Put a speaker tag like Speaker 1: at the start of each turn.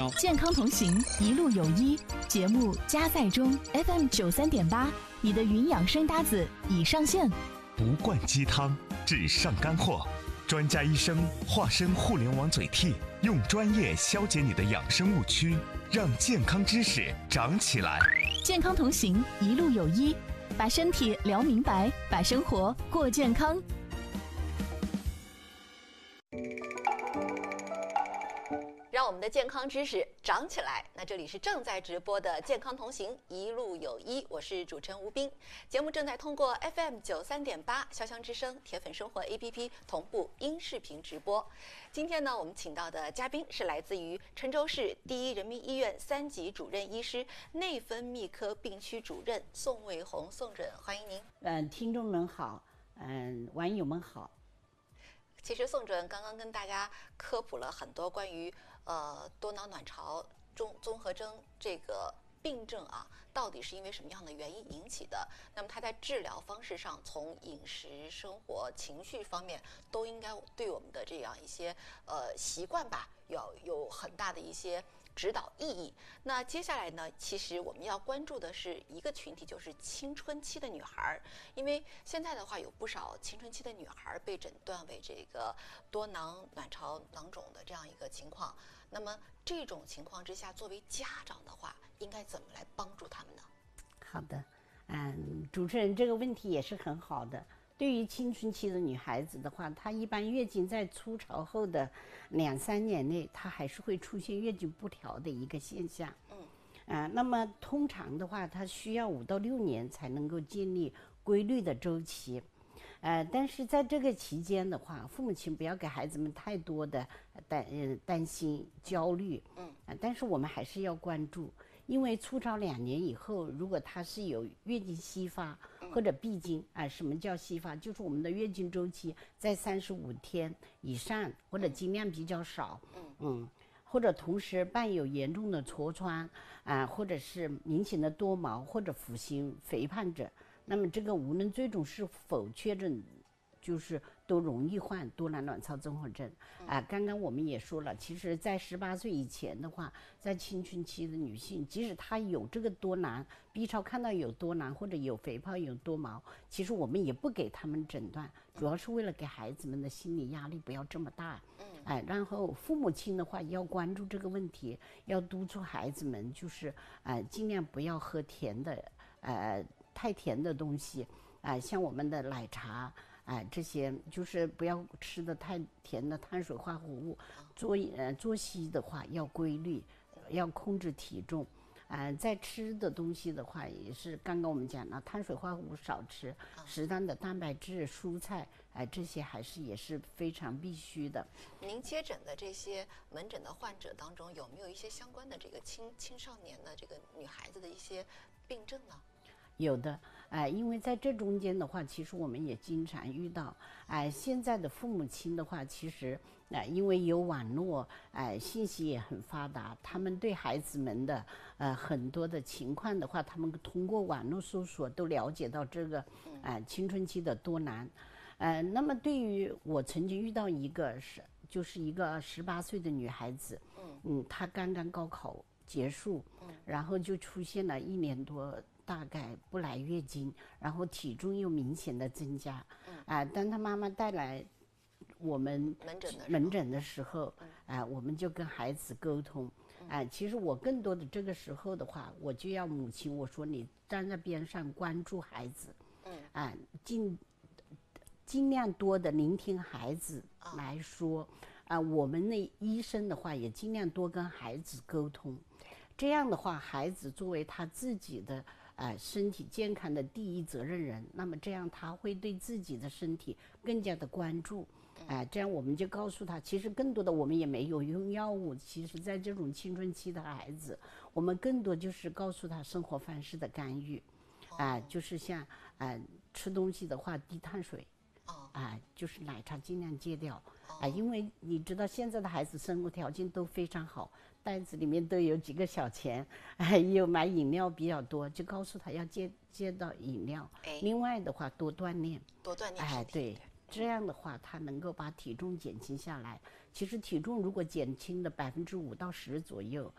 Speaker 1: 健康同行，一路有医。节目加载中 FM 93.8，你的云养生搭子已上线。
Speaker 2: 不灌鸡汤，只上干货。专家医生化身互联网嘴替，用专业消解你的养生误区，让健康知识长起来。
Speaker 1: 健康同行，一路有医，把身体聊明白，把生活过健康。
Speaker 3: 让我们的健康知识长起来。那这里是正在直播的健康同行，一路有医，我是主持人吴冰。节目正在通过 FM 93.8潇湘之声铁粉生活 APP 同步音视频直播。今天呢，我们请到的嘉宾是来自于郴州市第一人民医院3级主任医师、内分泌科病区主任宋卫红宋主任，欢迎您。
Speaker 4: 听众们好，网友们好。
Speaker 3: 其实宋主任刚刚跟大家科普了很多关于多囊卵巢综合征这个病症啊，到底是因为什么样的原因引起的？那么它在治疗方式上，从饮食、生活、情绪方面，都应该对我们的这样一些习惯吧，要有很大的一些指导意义。那接下来呢，其实我们要关注的是一个群体，就是青春期的女孩。因为现在的话，有不少青春期的女孩被诊断为这个多囊卵巢囊肿的这样一个情况。那么这种情况之下，作为家长的话，应该怎么来帮助他们呢？
Speaker 4: 好的，主持人这个问题也是很好的。对于青春期的女孩子的话，她一般月经在初潮后的2-3年内，她还是会出现月经不调的一个现象。那么通常的话，她需要5到6年才能够建立规律的周期。但是在这个期间的话，父母亲不要给孩子们太多的担心、焦虑。但是我们还是要关注，因为初潮2年以后，如果他是有月经稀发或者闭经什么叫稀发？就是我们的月经周期在35天以上，或者经量比较少，或者同时伴有严重的痤疮或者是明显的多毛或者腹型肥胖者，那么这个无论最终是否确诊，就是都容易患多囊卵巢综合征。刚刚我们也说了，其实在18岁以前的话，在青春期的女性，即使她有这个多囊 B 超看到有多囊或者有肥胖有多毛，其实我们也不给他们诊断，主要是为了给孩子们的心理压力不要这么大。然后父母亲的话要关注这个问题，要督促孩子们就是尽量不要喝甜的太甜的东西像我们的奶茶这些就是不要吃的太甜的碳水化合物。作息的话要规律，要控制体重。在吃的东西的话，也是刚刚我们讲了，碳水化合物少吃，适当的蛋白质、蔬菜，这些也是非常必须的。
Speaker 3: 您接诊的这些门诊的患者当中，有没有一些相关的这个青少年的这个女孩子的一些病症呢？
Speaker 4: 有的，因为在这中间的话，其实我们也经常遇到，现在的父母亲的话，其实因为有网络，信息也很发达，他们对孩子们的很多的情况的话，他们通过网络搜索都了解到这个青春期的多囊。那么对于我曾经遇到就是一个18岁的女孩子，她刚刚高考结束，然后就出现了1年多。大概不来月经，然后体重又明显的增加，当他妈妈带来我们门诊的时候，我们就跟孩子沟通，其实我更多的这个时候的话，我就要母亲，我说你站在边上关注孩子，尽量多的聆听孩子来说，我们的医生的话也尽量多跟孩子沟通，这样的话，孩子作为他自己的身体健康的第一责任人，那么这样他会对自己的身体更加的关注。这样我们就告诉他，其实更多的我们也没有用药物，其实在这种青春期的孩子，我们更多就是告诉他生活方式的干预，就是像吃东西的话低碳水。就是奶茶尽量戒掉因为你知道现在的孩子生活条件都非常好，袋子里面都有几个小钱，又买饮料比较多，就告诉他要戒到饮料。另外的话多锻炼，对，这样的话他能够把体重减轻下来。其实体重如果减轻的5%到10%左右，